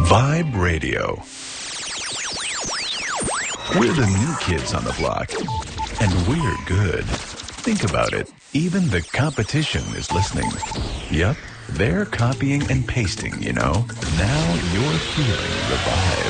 Vibe Radio. We're the new kids on the block, and we're good. Think about it. Even the competition is listening. Yep, they're copying and pasting, you know. Now you're feeling the vibe.